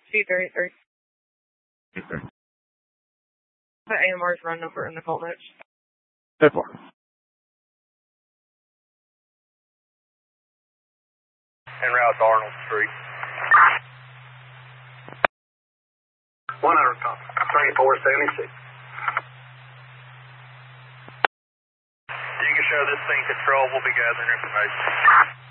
C33. The AMR's run over in the call notes. That far. En route to Arnold Street. 100 copy. 3476. You can show this thing control. We'll be gathering information.